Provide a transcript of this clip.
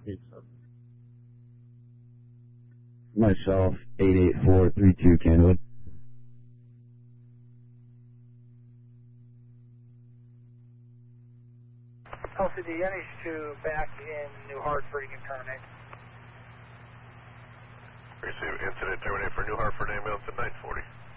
Myself, 88432 Kenwood. LCD NH2 back in New Hartford, you can terminate. Receive incident terminate for New Hartford ambulance at 940.